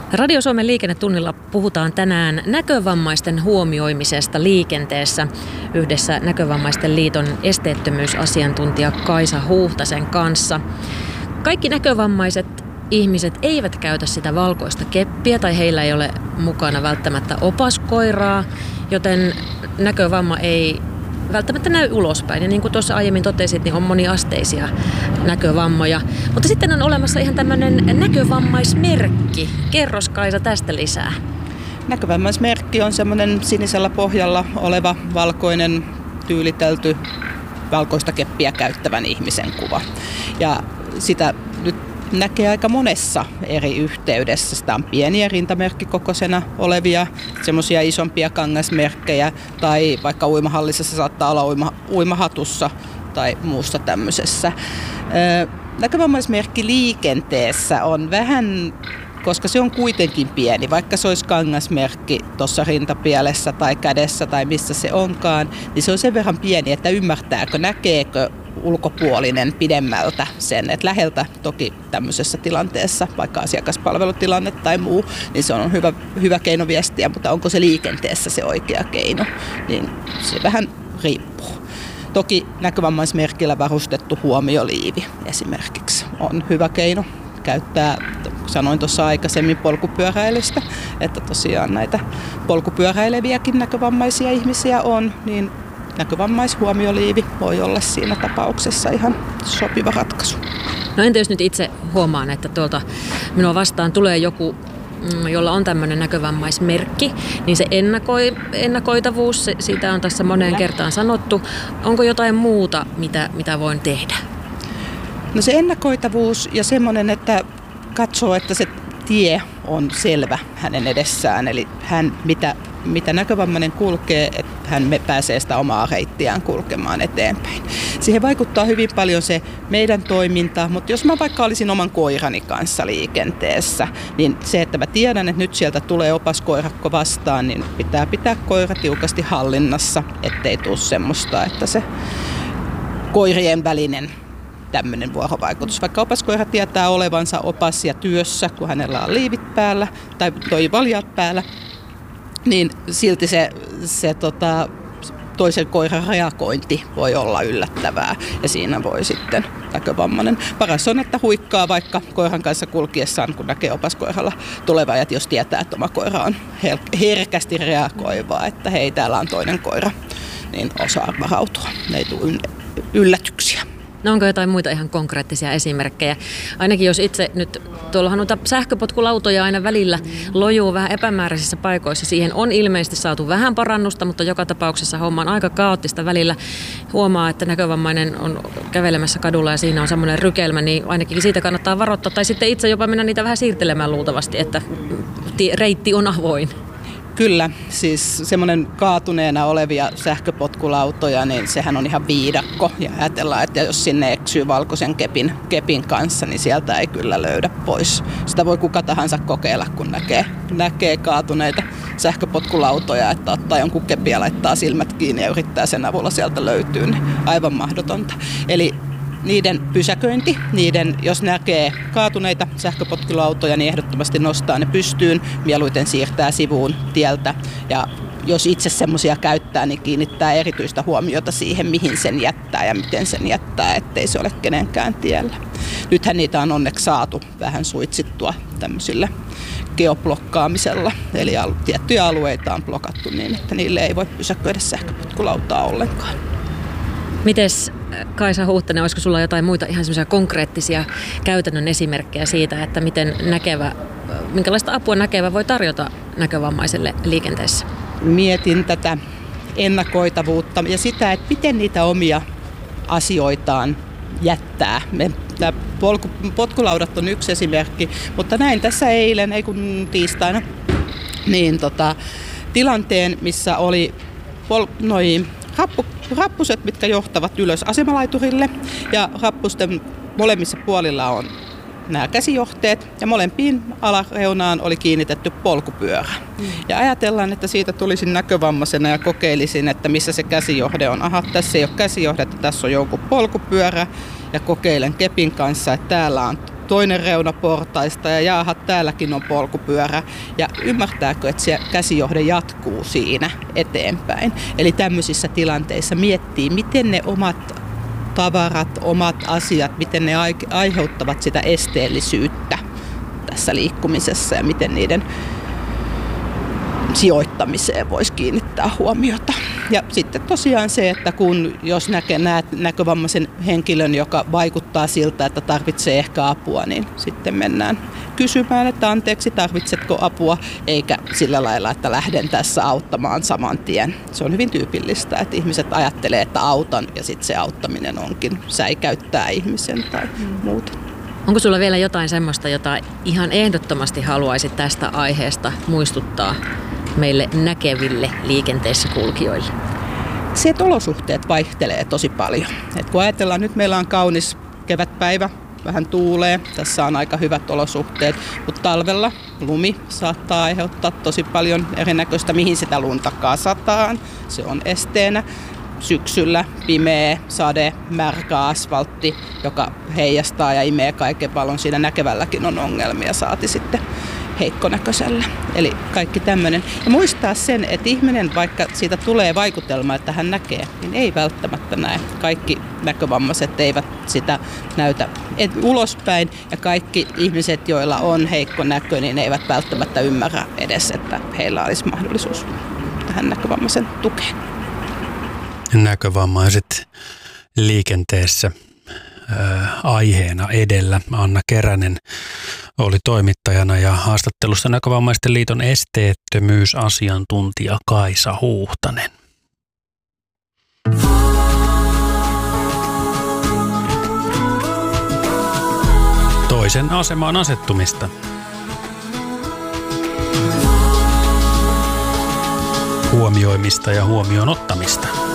Radio Suomen liikennetunnilla puhutaan tänään näkövammaisten huomioimisesta liikenteessä yhdessä Näkövammaisten liiton esteettömyysasiantuntija Kaisa Huhtasen kanssa. Kaikki näkövammaiset ihmiset eivät käytä sitä valkoista keppiä tai heillä ei ole mukana välttämättä opaskoiraa, joten näkövamma ei välttämättä näy ulospäin. Ja niin kuin tuossa aiemmin totesit, niin on moniasteisia näkövammoja. Mutta sitten on olemassa ihan tämmöinen näkövammaismerkki. Kerros Kaisa tästä lisää. Näkövammaismerkki on semmoinen sinisellä pohjalla oleva valkoinen tyylitelty valkoista keppiä käyttävän ihmisen kuva. Ja sitä nyt näkee aika monessa eri yhteydessä. Sitä on pieniä rintamerkkikokoisena olevia, semmoisia isompia kangasmerkkejä tai vaikka uimahallissa se saattaa olla uimahatussa tai muussa tämmöisessä. Näkövammaismerkki liikenteessä on vähän, koska se on kuitenkin pieni, vaikka se olisi kangasmerkki tuossa rintapielessä tai kädessä tai missä se onkaan, niin se on sen verran pieni, että ymmärtääkö, näkeekö ulkopuolinen pidemmältä sen, että läheltä toki tämmöisessä tilanteessa, vaikka asiakaspalvelutilanne tai muu, niin se on hyvä keino viestiä, mutta onko se liikenteessä se oikea keino, niin se vähän riippuu. Toki näkövammaismerkillä varustettu huomioliivi esimerkiksi on hyvä keino käyttää. Sanoin tuossa aikaisemmin polkupyöräilystä, että tosiaan näitä polkupyöräileviäkin näkövammaisia ihmisiä on, niin näkövammaishuomioliivi voi olla siinä tapauksessa ihan sopiva ratkaisu. No entä jos nyt itse huomaan, että tuolta minua vastaan tulee joku, jolla on tämmöinen näkövammaismerkki, niin se ennakoitavuus, siitä on tässä moneen kertaan sanottu. Onko jotain muuta, mitä voin tehdä? No se ennakoitavuus ja semmoinen, että katsoo, että se tie on selvä hänen edessään, eli hän mitä näkövammainen kulkee, että hän pääsee sitä omaa reittiään kulkemaan eteenpäin. Siihen vaikuttaa hyvin paljon se meidän toiminta, mutta jos mä vaikka olisin oman koirani kanssa liikenteessä, niin se, että mä tiedän, että nyt sieltä tulee opaskoirakko vastaan, niin pitää pitää koira tiukasti hallinnassa, ettei tule semmoista, että se koirien välinen tämmöinen vuorovaikutus. Vaikka opaskoira tietää olevansa opas ja työssä, kun hänellä on liivit päällä tai valjaat päällä, niin silti se toisen koiran reagointi voi olla yllättävää ja siinä voi sitten näkövammainen. Paras on, että huikkaa vaikka koiran kanssa kulkiessaan, kun näkee opaskoiralla tulevaa, että jos tietää, että oma koira on herkästi reagoivaa, että hei, täällä on toinen koira, niin osaa varautua. Ne ei tule yllätyksiä. No onko jotain muita ihan konkreettisia esimerkkejä? Ainakin jos itse nyt, tuollahan noita sähköpotkulautoja aina välillä lojuu vähän epämääräisissä paikoissa. Siihen on ilmeisesti saatu vähän parannusta, mutta joka tapauksessa homma on aika kaoottista välillä. Huomaa, että näkövammainen on kävelemässä kadulla ja siinä on semmoinen rykelmä, niin ainakin siitä kannattaa varoittaa. Tai sitten itse jopa mennä niitä vähän siirtelemään luultavasti, että reitti on avoin. Kyllä, siis semmoinen kaatuneena olevia sähköpotkulautoja, niin sehän on ihan viidakko. Ja ajatellaan, että jos sinne eksyy valkoisen kepin kanssa, niin sieltä ei kyllä löydä pois. Sitä voi kuka tahansa kokeilla, kun näkee kaatuneita sähköpotkulautoja, että ottaa jonkun kepin ja laittaa silmät kiinni ja yrittää sen avulla sieltä löytyä, niin aivan mahdotonta. Eli niiden pysäköinti, jos näkee kaatuneita sähköpotkulautoja, niin ehdottomasti nostaa ne pystyyn, mieluiten siirtää sivuun tieltä. Ja jos itse semmoisia käyttää, niin kiinnittää erityistä huomiota siihen, mihin sen jättää ja miten sen jättää, ettei se ole kenenkään tiellä. Nythän niitä on onneksi saatu vähän suitsittua tämmöisillä geoblokkaamisella, eli tiettyjä alueita on blokattu niin, että niille ei voi pysäköidä sähköpotkulautaa ollenkaan. Mites Kaisa Huhtanen, olisiko sulla jotain muita ihan semmoisia konkreettisia käytännön esimerkkejä siitä, että minkälaista apua näkevä voi tarjota näkövammaiselle liikenteessä? Mietin tätä ennakoitavuutta ja sitä, että miten niitä omia asioitaan jättää. Tämä potkulaudat on yksi esimerkki, mutta näin tässä tiistaina, niin tilanteen, missä oli rappuset, mitkä johtavat ylös asemalaiturille ja rappusten molemmissa puolilla on nämä käsijohteet ja molempiin alareunaan oli kiinnitetty polkupyörä. Ja ajatellaan, että siitä tulisin näkövammaisena ja kokeilisin, että missä se käsijohde on. Aha, tässä ei ole käsijohdetta, tässä on joku polkupyörä ja kokeilen kepin kanssa, että täällä on toinen reuna portaista ja jaaha, täälläkin on polkupyörä. Ja ymmärtääkö, että se käsijohde jatkuu siinä eteenpäin. Eli tämmöisissä tilanteissa miettii, miten ne omat tavarat, omat asiat, miten ne aiheuttavat sitä esteellisyyttä tässä liikkumisessa ja miten niiden sijoittamiseen voisi kiinnittää huomiota. Ja sitten tosiaan se, että jos näet näkövammaisen henkilön, joka vaikuttaa siltä, että tarvitsee ehkä apua, niin sitten mennään kysymään, että anteeksi, tarvitsetko apua, eikä sillä lailla, että lähden tässä auttamaan saman tien. Se on hyvin tyypillistä, että ihmiset ajattelee, että autan ja sitten se auttaminen onkin säikäyttää ihmisen tai muuta. Onko sulla vielä jotain semmoista, jota ihan ehdottomasti haluaisit tästä aiheesta muistuttaa meille näkeville liikenteessä kulkijoille? Se, että olosuhteet vaihtelee tosi paljon. Et kun ajatellaan, nyt meillä on kaunis kevätpäivä, vähän tuulee, tässä on aika hyvät olosuhteet, mutta talvella lumi saattaa aiheuttaa tosi paljon erinäköistä, mihin sitä lunta kasataan. Se on esteenä. Syksyllä pimeä, sade, märkä asfaltti, joka heijastaa ja imee kaiken valon. Siinä näkevälläkin on ongelmia, saati sitten heikkonäköisellä. Eli kaikki tämmöinen. Ja muistaa sen, että ihminen, vaikka siitä tulee vaikutelma, että hän näkee, niin ei välttämättä näe. Kaikki näkövammaiset eivät sitä näytä ulospäin. Ja kaikki ihmiset, joilla on heikko näkö, niin eivät välttämättä ymmärrä edes, että heillä olisi mahdollisuus tähän näkövammaisen tukeen. Näkövammaiset liikenteessä aiheena edellä. Anna Keränen oli toimittajana ja haastattelussa Näkövammaisten liiton esteettömyysasiantuntija Kaisa Huuhtanen. Toisen asemaan asettumista. Huomioimista ja huomioon ottamista.